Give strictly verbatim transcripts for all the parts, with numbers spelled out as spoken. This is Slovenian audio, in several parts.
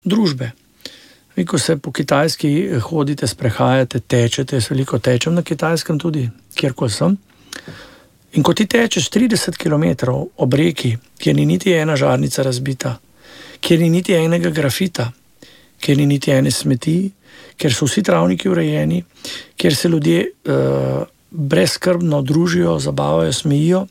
družbe. Vi, ko se po Kitajski hodite, sprehajate, tečete, jaz veliko tečem na Kitajskem tudi, kjerkoli sem. In ko ti tečeš trideset kilometrov ob reki, kjer ni niti ena žarnica razbita, kjer ni niti enega grafita, kjer ni niti ene smeti, kjer so vsi travniki urejeni, kjer se ljudje uh, brezskrbno družijo, zabavajo, smejijo,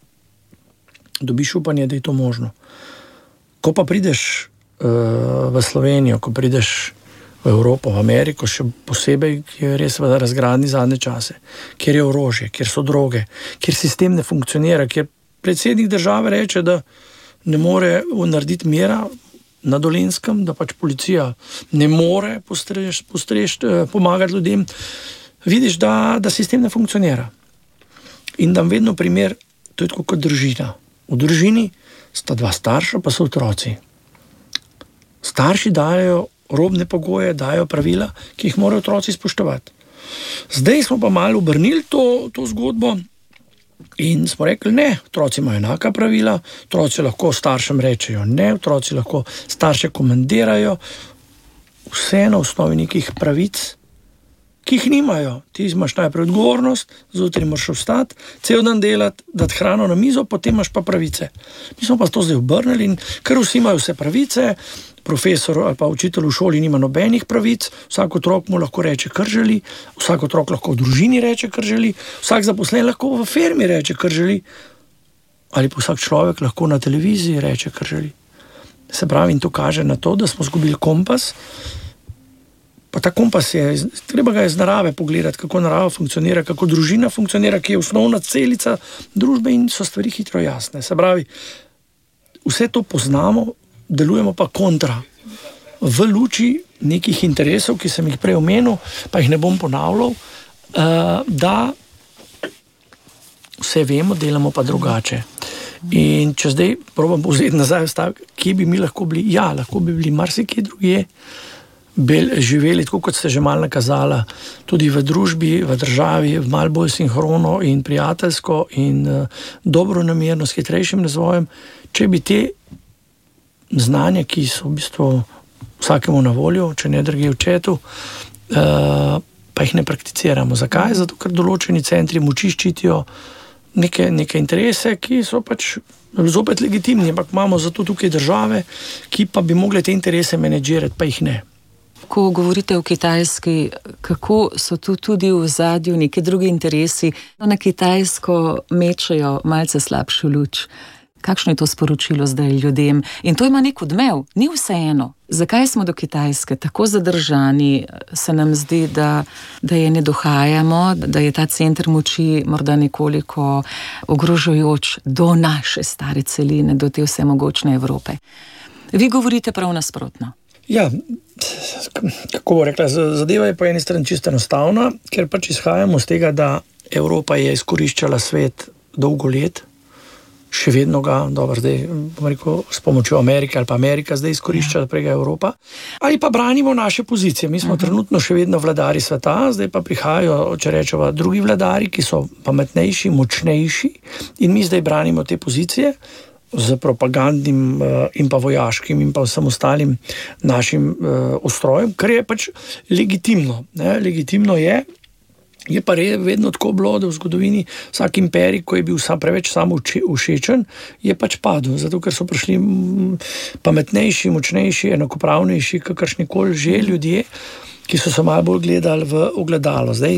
dobiš upanje, da je to možno. Ko pa prideš uh, v Slovenijo, ko prideš v Evropo, v Ameriko, še posebej, ki je res v razgradnji zadnje čase, kjer je orožje, kjer so droge, kjer sistem ne funkcionira, kjer predsednik države reče, da ne more narediti mira na Dolenjskem, da pač policija ne more postrež, postrež, pomagati ljudem, vidiš, da, da sistem ne funkcionira. In dam vedno primer, to je tako kot družina. V družini sta dva starša, pa so otroci. Starši dajo robne pogoje, dajo pravila, ki jih morajo otroci spoštovati. Zdaj smo pa malo obrnili to, to zgodbo in smo rekli, ne, otroci imajo enaka pravila, otroci lahko staršem rečejo ne, otroci lahko starše komandirajo, vse na osnovi nekih pravic, ki jih nimajo. Ti imaš najprej odgovornost, zjutraj moraš vstati, cel dan delati, dati hrano na mizo, potem imaš pa pravice. Mi smo pa to zdaj obrnili in ker vsi imajo vse pravice, profesor ali pa učitelj v šoli nima nobenih pravic, vsak otrok mu lahko reče, kar želi, vsak otrok lahko v družini reče, kar želi, vsak zaposlen lahko v firmi reče, kar želi, ali pa vsak človek lahko na televiziji reče, kar želi. Se pravi, in to kaže na to, da smo izgubili kompas. Pa ta kompas je, treba ga je z narave pogledati, kako narava funkcionira, kako družina funkcionira, ki je osnovna celica družbe in so stvari hitro jasne. Se pravi, vse to poznamo, delujemo pa kontra. V luči nekih interesov, ki sem jih prej omenil, pa jih ne bom ponavljal, da vse vemo, delamo pa drugače. In če zdaj probam povzeti nazaj, kje bi mi lahko bili? Ja, lahko bi bili marsikje drugje, živeli, tako kot ste že malo nakazala, tudi v družbi, v državi, malo bolj sinhrono in prijateljsko in uh, dobronamerno, s hitrejšim razvojem, če bi te znanja, ki so v bistvu vsakemu na voljo, če ne drugje v četu, uh, pa jih ne prakticiramo. Zakaj? Zato, ker določeni centri moči ščitijo neke, neke interese, ki so pač zopet legitimni, ampak imamo zato tukaj države, ki pa bi mogle te interese menedžirati, pa jih ne. Ko govorite o Kitajski, kako so tu tudi v ozadju neki drugi interesi, na Kitajsko mečejo malce slabšo luč. Kakšno je to sporočilo zdaj ljudem? In to ima nek odmev, ni vseeno. Zakaj smo do Kitajske tako zadržani? Se nam zdi, da, da je ne dohajamo, da je ta center moči morda nekoliko ogrožajoč do naše stare celine, do te vsemogočne Evrope. Vi govorite prav nasprotno. Ja, kako bo rekla, zadeva je po eni strani čisto enostavna, ker pač izhajamo z tega, da Evropa je izkoriščala svet dolgo let, še vedno ga, dobro, zdaj, bom rekel, s pomočjo Amerike ali pa Amerika zdaj izkorišča prega Evropa, ali pa branimo naše pozicije. Mi smo uh-huh. trenutno še vedno vladari sveta, zdaj pa prihajajo, če rečemo, drugi vladari, ki so pametnejši, močnejši in mi zdaj branimo te pozicije z propagandnim in pa vojaškim in pa vsem ostalim našim uh, ostrojem, kar je pač legitimno. Ne? Legitimno je, je pa re, vedno tako bilo, da v zgodovini vsak imperij, ko je bil sam preveč samo všečen, je pač padel, zato ker so prišli pametnejši, močnejši, enakopravnejši, kakršnikoli že ljudje, ki so se malo bolj gledali v ogledalo. Zdaj,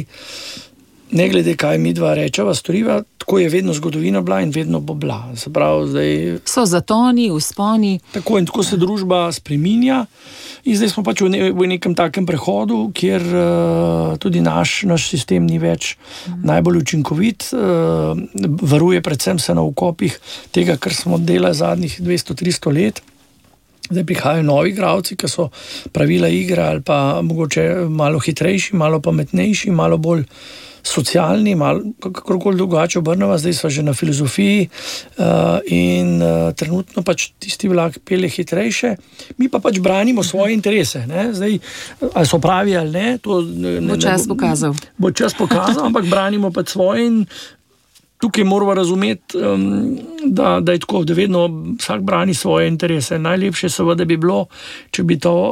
ne glede, kaj mi dva rečeva, storiva, tako je vedno zgodovina bila in vedno bo bila. Se pravi, zdaj... So zatoni, vzponi. Tako in tako se družba spreminja in zdaj smo pač v, ne, v nekem takem prehodu, kjer uh, tudi naš, naš sistem ni več mm. najbolj učinkovit, uh, varuje predvsem se na okopih tega, kar smo delali zadnjih dvesto tristo let. Zdaj prihajajo novi igralci, ki so pravila igre ali pa mogoče malo hitrejši, malo pametnejši, malo bolj socialni, malo, kakorkoli drugače obrneva, zdaj so že na filozofiji uh, in uh, trenutno pač tisti vlak pelje hitrejše, mi pa pač branimo svoje interese. Ne? Zdaj, ali so pravi ali ne, to ne, bo čas ne, pokazal. Bo čas pokazal, ampak branimo pač svoje in tukaj moramo razumeti, um, da, da je tako, da vedno vsak brani svoje interese. Najlepše seveda bi bilo, če bi to